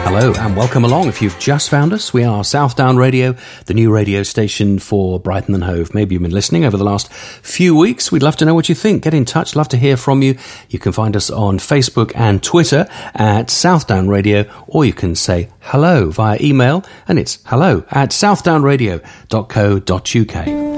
Hello and welcome along. If you've just found us, we are Southdown Radio, the new radio station for Brighton and Hove. Maybe you've been listening over the last few weeks. We'd love to know what you think. Get in touch. Love to hear from you. You can find us on Facebook and Twitter at Southdown Radio, or you can say hello via email, and it's hello@southdownradio.co.uk.